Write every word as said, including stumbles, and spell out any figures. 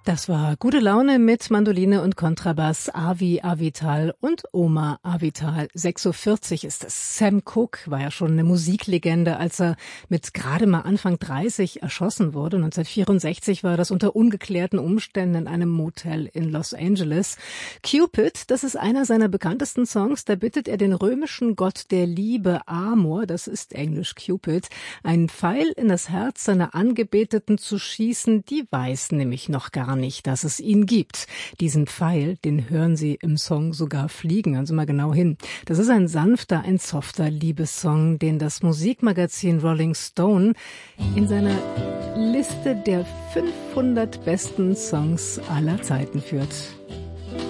Das war Gute Laune mit Mandoline und Kontrabass, Avi Avital und Oma Avital. sechs Uhr vierzig ist es. Sam Cooke war ja schon eine Musiklegende, als er mit gerade mal Anfang dreißig erschossen wurde. neunzehnhundertvierundsechzig war das unter ungeklärten Umständen in einem Motel in Los Angeles. Cupid, das ist einer seiner bekanntesten Songs. Da bittet er den römischen Gott der Liebe, Amor, das ist englisch Cupid, einen Pfeil in das Herz seiner Angebeteten zu schießen. Die weiß nämlich noch gar nicht, dass es ihn gibt. Diesen Pfeil, den hören Sie im Song sogar fliegen. Hören Sie mal genau hin. Das ist ein sanfter, ein softer Liebessong, den das Musikmagazin Rolling Stone in seiner Liste der fünfhundert besten Songs aller Zeiten führt.